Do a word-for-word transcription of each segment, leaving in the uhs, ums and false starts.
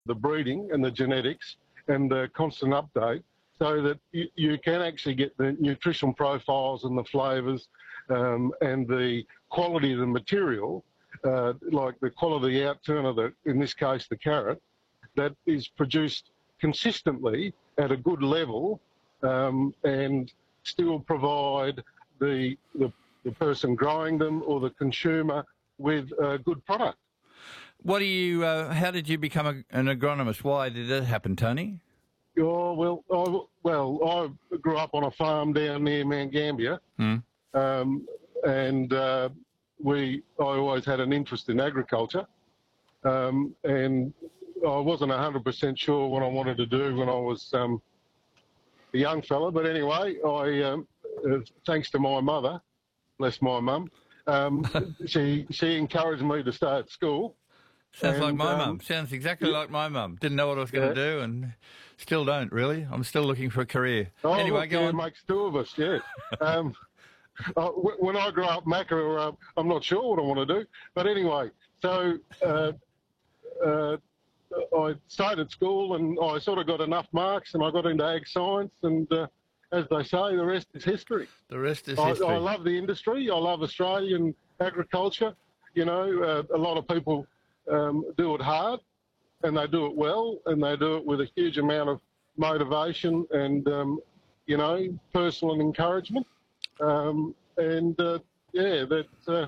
the breeding and the genetics and the constant update, so that you, you can actually get the nutritional profiles and the flavours um, and the quality of the material, uh, like the quality outturn of the, in this case, the carrot, that is produced consistently at a good level um, and still provide the, the the person growing them or the consumer with a good product. What do you? Uh, how did you become a, an agronomist? Why did that happen, Tony? Oh well, I, well, I grew up on a farm down near Mount Gambier, Mm. um, and uh, we I always had an interest in agriculture, um, and I wasn't a hundred percent sure what I wanted to do when I was um, a young fella. But anyway, I um, uh, thanks to my mother, bless my mum, um, she she encouraged me to stay at school. Sounds and, like my um, mum. Sounds exactly yeah. like my mum. Didn't know what I was going to Yeah. do, and still don't really. I'm still looking for a career. Oh, anyway, look, go yeah, on. it makes two of us, yeah. um, uh, w- when I grow up, Macca, uh, I'm not sure what I want to do. But anyway, so uh, uh, I started school and I sort of got enough marks and I got into ag science, and uh, as they say, the rest is history. The rest is I, history. I love the industry. I love Australian agriculture. You know, uh, a lot of people um, do it hard, and they do it well, and they do it with a huge amount of motivation and, um, you know, personal encouragement. Um, and, uh, yeah, that uh,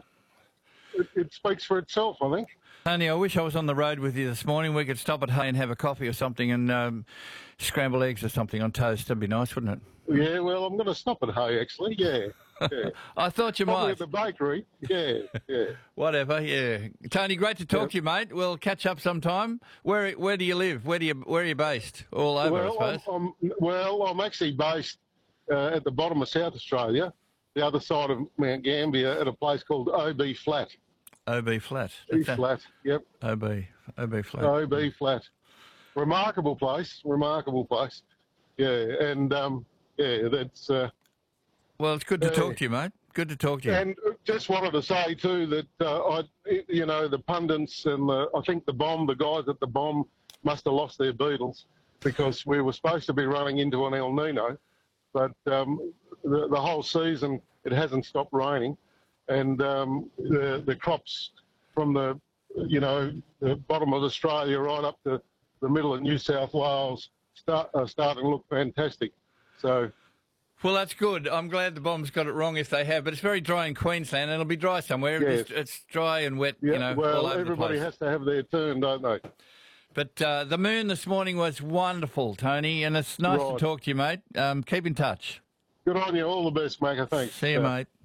it, it speaks for itself, I think. Tony, I wish I was on the road with you this morning. We could stop at Hay and have a coffee or something and um, scramble eggs or something on toast. That'd be nice, wouldn't it? Yeah, well, I'm going to stop at Hay, actually, yeah. yeah. I thought you Probably might. at the bakery, yeah, yeah. Whatever, yeah. Tony, great to talk Yeah. to you, mate. We'll catch up sometime. Where where do you live? Where do you where are you based? All over, Well, I I'm, suppose. I'm, well, I'm actually based uh, at the bottom of South Australia, the other side of Mount Gambier, at a place called O B Flat. O B Flat. E That's that- Flat, yep. O B. O B Flat. O B Flat. Remarkable place, remarkable place. Yeah, and um, yeah, that's. Uh, Well, it's good to Yeah. talk to you, mate. Good to talk to you. and just wanted to say too that uh, I, you know, the pundits and the, I think the bomb, the guys at the bomb must have lost their Beatles, because we were supposed to be running into an El Nino, but um, the, the whole season it hasn't stopped raining, and um, the the crops from the, you know, the bottom of Australia right up to the middle of New South Wales start are starting to look fantastic. So. Well, that's good. I'm glad the bomb's got it wrong if they have, but it's very dry in Queensland and it'll be dry somewhere. Yes. It's, it's dry and wet, Yeah, you know, well, all over everybody the place. has to have their turn, don't they? But uh, the moon this morning was wonderful, Tony, and it's nice to Right. talk to you, mate. Um, keep in touch. Good on you. All the best, Macca. Thanks. See you, Uh, mate.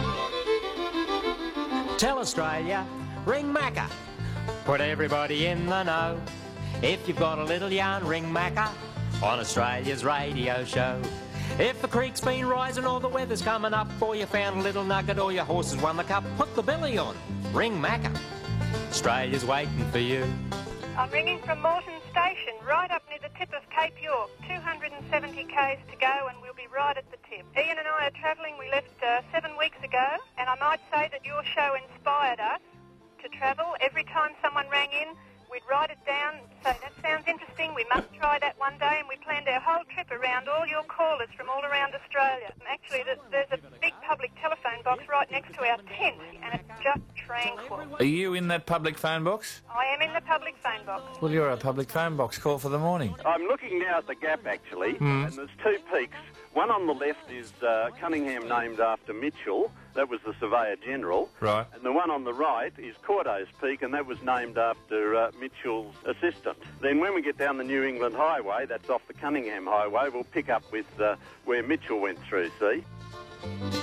Tell Australia, ring Macca. Put everybody in the know. If you've got a little yarn, ring Macca on Australia's radio show. If the creek's been rising or the weather's coming up, or you found a little nugget or your horse has won the cup, put the belly on. Ring Macca. Australia's waiting for you. I'm ringing from Moreton Station, right up near the tip of Cape York. two hundred seventy kays to go and we'll be right at the tip. Ian and I are travelling. We left uh, seven weeks ago, and I might say that your show inspired us to travel. Every time someone rang in, we'd write it down, say, that sounds interesting, we must try that one day, and we planned our whole trip around all your callers from all around Australia. And actually, th- there's a big public telephone box right next to our tent, and it's just tranquil. Are you in that public phone box? I am in the public phone box. Well, you're a public phone box. Call for the morning. I'm looking now at the gap, actually, and there's two peaks. One on the left is uh, Cunningham, named after Mitchell. That was the Surveyor General. Right. And the one on the right is Cordo's Peak, and that was named after uh, Mitchell's assistant. Then when we get down the New England Highway, that's off the Cunningham Highway, we'll pick up with uh, where Mitchell went through, see?